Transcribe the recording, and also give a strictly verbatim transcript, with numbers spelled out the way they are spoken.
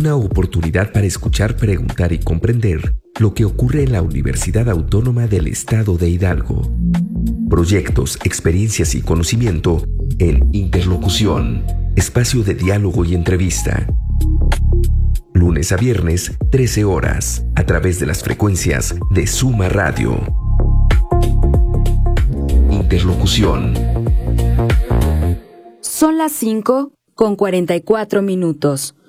una oportunidad para escuchar, preguntar y comprender lo que ocurre en la Universidad Autónoma del Estado de Hidalgo. Proyectos, experiencias y conocimiento en Interlocución, espacio de diálogo y entrevista. Lunes a viernes, trece horas, a través de las frecuencias de Suma Radio. Interlocución. Son las cinco con cuarenta y cuatro minutos.